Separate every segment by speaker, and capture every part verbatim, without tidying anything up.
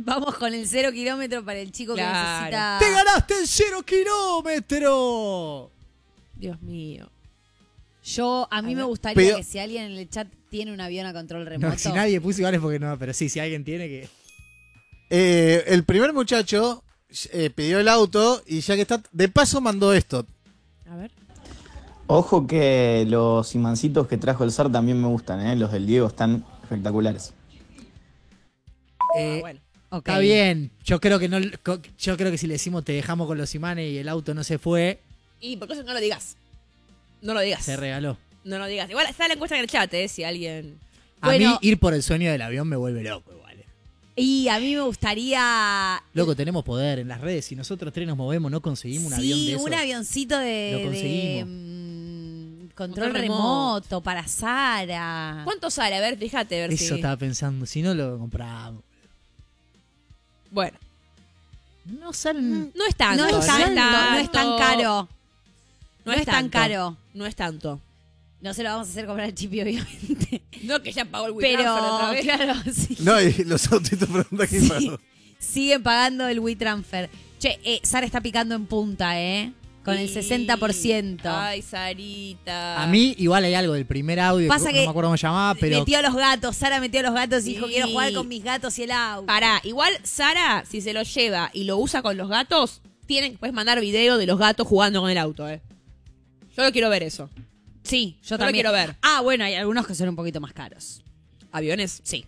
Speaker 1: Vamos con el cero kilómetro para el chico
Speaker 2: Claro.
Speaker 1: que necesita...
Speaker 3: ¡Te ganaste el cero kilómetro!
Speaker 2: Dios mío.
Speaker 1: Yo, a mí
Speaker 2: A
Speaker 1: me
Speaker 2: ver.
Speaker 1: gustaría
Speaker 3: Pero-
Speaker 1: que si alguien en el chat tiene un avión a control remoto...
Speaker 3: No, si nadie puso igual es porque no, pero sí, si alguien tiene que...
Speaker 4: Eh, el primer muchacho eh, pidió el auto y ya que está, de paso mandó esto.
Speaker 2: A ver.
Speaker 5: Ojo que los imancitos que trajo el S A R también me gustan, ¿eh? Los del Diego están espectaculares.
Speaker 3: Eh,
Speaker 2: bueno.
Speaker 1: Ok.
Speaker 3: Está bien, yo creo que no, yo creo que si le decimos te dejamos con los imanes y el auto no se fue,
Speaker 2: Y por eso no lo digas. No lo digas.
Speaker 3: se regaló.
Speaker 2: No lo digas. Igual está la encuesta en el chat, ¿eh? Si alguien...
Speaker 3: A
Speaker 1: Bueno.
Speaker 3: mí ir por el sueño del avión me vuelve loco igual. eh.
Speaker 1: Y a mí me gustaría...
Speaker 3: Loco, tenemos poder en las redes. Si nosotros tres nos movemos, no conseguimos un
Speaker 1: sí,
Speaker 3: avión de eso.
Speaker 1: un avioncito de,
Speaker 3: Lo
Speaker 1: de,
Speaker 3: conseguimos.
Speaker 1: mm, control,
Speaker 2: Control
Speaker 1: remoto,
Speaker 2: remoto.
Speaker 1: para Sara.
Speaker 2: ¿Cuánto sale? A ver, fíjate, a ver
Speaker 3: Eso
Speaker 2: si...
Speaker 3: estaba pensando. Si no lo compramos.
Speaker 2: Bueno.
Speaker 3: No salen.
Speaker 2: No es tanto.
Speaker 1: No es tanto, no es tan
Speaker 2: tanto.
Speaker 1: caro.
Speaker 2: No,
Speaker 1: No es tan
Speaker 2: tanto.
Speaker 1: caro.
Speaker 2: No es tanto.
Speaker 1: No se lo vamos a hacer comprar al Chipi, obviamente.
Speaker 2: No, que ya pagó el
Speaker 1: Pero,
Speaker 2: WeTransfer otra vez.
Speaker 1: claro, sí.
Speaker 4: No, y los autitos preguntan quién
Speaker 1: Sí.
Speaker 4: pagó.
Speaker 1: Siguen pagando el WeTransfer. Che, eh, Sara está picando en punta, ¿eh? Con el
Speaker 2: Sí.
Speaker 1: sesenta por ciento.
Speaker 2: Ay, Sarita.
Speaker 3: A mí, igual hay algo del primer audio.
Speaker 1: Pasa
Speaker 3: que
Speaker 1: que
Speaker 3: no me acuerdo cómo se llamaba, pero.
Speaker 1: Metió a los gatos. Sara metió a los gatos y dijo,
Speaker 2: Sí.
Speaker 1: quiero jugar con mis gatos y el auto.
Speaker 2: Pará, igual Sara, si se lo lleva y lo usa con los gatos, tienen, puedes mandar video de los gatos jugando con el auto, ¿eh? Yo lo quiero ver eso.
Speaker 1: Sí, yo
Speaker 2: Yo lo
Speaker 1: también.
Speaker 2: quiero ver.
Speaker 1: Ah, bueno, hay algunos que son un poquito más caros.
Speaker 2: ¿Aviones?
Speaker 1: Sí.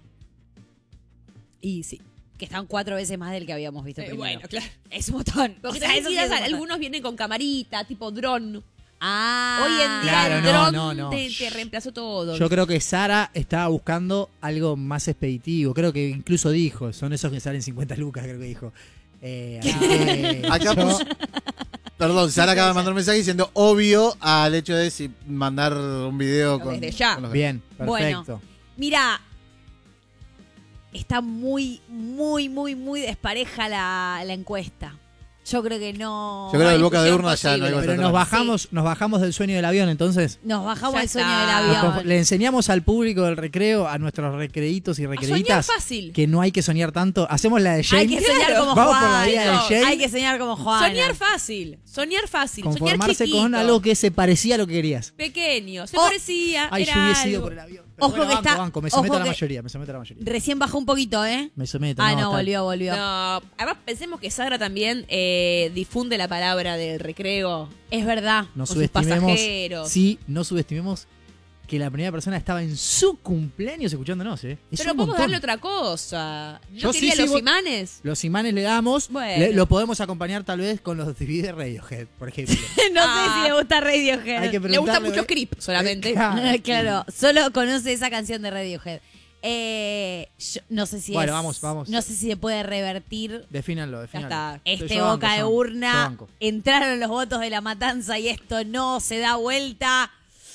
Speaker 2: Y sí.
Speaker 1: Que están cuatro veces más del que habíamos visto
Speaker 2: Eh,
Speaker 1: primero.
Speaker 2: bueno, claro.
Speaker 1: Es un montón.
Speaker 2: Porque
Speaker 1: O sea,
Speaker 2: también
Speaker 1: eso sí
Speaker 2: quizás
Speaker 1: es un montón.
Speaker 2: algunos vienen con camarita, tipo dron.
Speaker 1: Ah.
Speaker 2: Hoy en día
Speaker 3: Claro,
Speaker 2: el
Speaker 3: no,
Speaker 2: dron
Speaker 3: no, no.
Speaker 2: Te, te reemplazó todo.
Speaker 3: Yo creo que Sara estaba buscando algo más expeditivo. Creo que incluso dijo, son esos que salen cincuenta lucas, creo que dijo. Eh, así que
Speaker 4: Acá
Speaker 3: yo-
Speaker 4: puso- Perdón, Sara acaba de mandar un mensaje diciendo obvio al hecho de si mandar un video con,
Speaker 2: Desde ya.
Speaker 4: con los-
Speaker 3: Bien,
Speaker 1: Bueno.
Speaker 3: perfecto.
Speaker 1: Mira, está muy, muy, muy, muy despareja la, la encuesta. Yo creo que no...
Speaker 4: Yo creo que el boca de
Speaker 2: discusión
Speaker 4: urna ya no hay
Speaker 2: posible.
Speaker 4: vuelta
Speaker 3: Pero nos
Speaker 4: atrás.
Speaker 3: bajamos, nos bajamos del sueño del avión, entonces.
Speaker 1: Nos bajamos
Speaker 2: Ya
Speaker 1: el sueño
Speaker 2: está.
Speaker 1: del
Speaker 3: Nos
Speaker 1: avión.
Speaker 3: conf- Le enseñamos al público del recreo, a nuestros recreitos y
Speaker 2: A soñar
Speaker 3: recreitas,
Speaker 2: fácil.
Speaker 3: que no hay que soñar tanto. Hacemos la de
Speaker 1: Hay
Speaker 3: Jane.
Speaker 1: que soñar
Speaker 2: Claro.
Speaker 1: como
Speaker 3: Vamos por
Speaker 1: Juan.
Speaker 3: la vida de Jane.
Speaker 1: Hay que soñar como Juan.
Speaker 2: Soñar fácil. Soñar fácil.
Speaker 3: Conformarse
Speaker 2: soñar chiquito.
Speaker 3: con algo que se parecía a lo que querías.
Speaker 2: Pequeño. Se
Speaker 1: Oh.
Speaker 2: parecía.
Speaker 3: Ay,
Speaker 2: era
Speaker 3: yo hubiese ido
Speaker 2: algo.
Speaker 3: por el avión. Pero
Speaker 1: Ojo
Speaker 3: bueno,
Speaker 1: que
Speaker 3: banco,
Speaker 1: está-
Speaker 3: banco, me
Speaker 1: ojo
Speaker 3: someto a la
Speaker 1: que-
Speaker 3: mayoría, me someto a la mayoría.
Speaker 1: Recién bajó un poquito, ¿eh?
Speaker 3: Me someto.
Speaker 1: Ah, no,
Speaker 3: está-
Speaker 1: volvió, volvió.
Speaker 2: No, además pensemos que Sara también eh, difunde la palabra del recreo.
Speaker 1: Es verdad.
Speaker 3: No
Speaker 2: con sus
Speaker 3: subestimemos.
Speaker 2: pasajeros.
Speaker 3: Sí, no subestimemos que la primera persona estaba en su cumpleaños escuchándonos, ¿eh? Es
Speaker 2: Pero
Speaker 3: un
Speaker 2: podemos
Speaker 3: montón.
Speaker 2: darle otra cosa. ¿No
Speaker 3: Yo sí,
Speaker 2: quería
Speaker 3: sí,
Speaker 2: los
Speaker 3: vos-
Speaker 2: imanes?
Speaker 3: Los imanes le damos.
Speaker 2: Bueno.
Speaker 3: le- lo podemos acompañar tal vez con los D V D de Radiohead, por ejemplo.
Speaker 1: no
Speaker 2: Ah.
Speaker 1: sé si le gusta Radiohead.
Speaker 3: Hay que
Speaker 2: Le gusta
Speaker 3: preguntarle-
Speaker 2: mucho Creep solamente.
Speaker 3: Claro.
Speaker 1: Claro, solo conoce esa canción de Radiohead. Eh, yo no sé si
Speaker 3: Bueno,
Speaker 1: es-
Speaker 3: vamos, vamos.
Speaker 1: No sé si se puede revertir
Speaker 3: Defínanlo, defínanlo.
Speaker 2: está.
Speaker 1: este
Speaker 3: Yo banco,
Speaker 1: boca de
Speaker 3: yo banco, yo
Speaker 1: urna.
Speaker 3: banco.
Speaker 1: Entraron los votos de la matanza y esto no se da vuelta.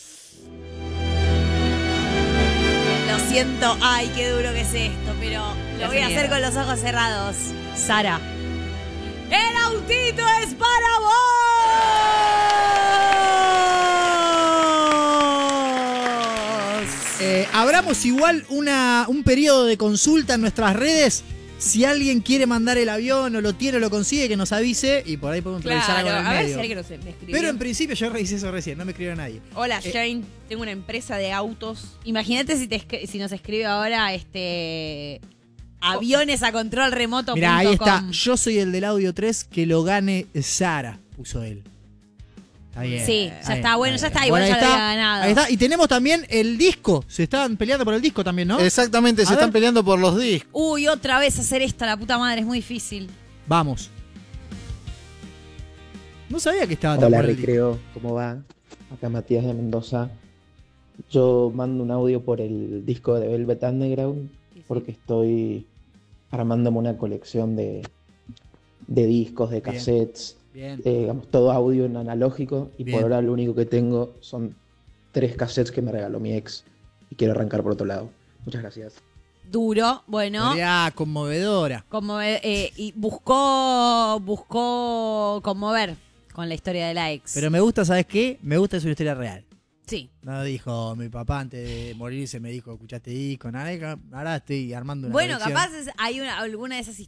Speaker 1: Lo siento, ay, qué duro que es esto, pero
Speaker 2: Me
Speaker 1: lo voy a
Speaker 2: hace
Speaker 1: hacer
Speaker 2: miedo.
Speaker 1: con los ojos cerrados. Sara, el autito es para vos.
Speaker 3: Eh, abramos igual una, un periodo de consulta en nuestras redes. Si alguien quiere mandar el avión o lo tiene o lo consigue, que nos avise y por ahí podemos revisar algo en
Speaker 2: Claro,
Speaker 3: el
Speaker 2: a ver
Speaker 3: medio.
Speaker 2: si alguien nos- me escribió.
Speaker 3: Pero en principio yo revisé eso recién, no me escribió nadie.
Speaker 2: Hola
Speaker 3: Eh,
Speaker 2: Jane, tengo una empresa de autos.
Speaker 1: Imagínate si, te escri- si nos escribe ahora este aviones a control remoto.
Speaker 3: Mirá, ahí está. Yo soy el del audio tres, que lo gane Sara, puso él. Está bien.
Speaker 1: Sí, ya
Speaker 3: bien,
Speaker 1: está, bueno, ya
Speaker 3: bien.
Speaker 1: está, igual
Speaker 3: Bueno,
Speaker 1: ya
Speaker 3: ahí
Speaker 1: lo
Speaker 3: está,
Speaker 1: había ganado.
Speaker 3: Ahí está. Y tenemos también el disco. Se estaban peleando por el disco también, ¿no?
Speaker 4: Exactamente, se
Speaker 3: A
Speaker 4: están
Speaker 3: ver.
Speaker 4: peleando por los discos.
Speaker 1: Uy, otra vez hacer esta, la puta madre, es muy difícil.
Speaker 3: Vamos. No sabía que estaba tan
Speaker 6: Hola
Speaker 3: por el disco.
Speaker 6: Recreo, ¿cómo va? Acá Matías de Mendoza. Yo mando un audio por el disco de Velvet Underground porque estoy armándome una colección de, de discos, de
Speaker 3: Bien.
Speaker 6: cassettes,
Speaker 3: Bien.
Speaker 6: eh, digamos, todo audio en analógico y
Speaker 3: Bien.
Speaker 6: por ahora lo único que tengo son tres cassettes que me regaló mi ex y quiero arrancar por otro lado. Muchas gracias.
Speaker 1: Duro, bueno.
Speaker 3: Mirá, conmovedora.
Speaker 1: Como, eh, eh, y buscó, buscó conmover con la historia de la ex.
Speaker 3: Pero me gusta, ¿sabes qué? Me gusta, es una historia real.
Speaker 1: sí.
Speaker 3: No dijo, mi papá antes de morirse me dijo, escuchaste disco, nada, ahora estoy armando una
Speaker 1: Bueno,
Speaker 3: colección.
Speaker 1: capaz es- hay una, alguna de esas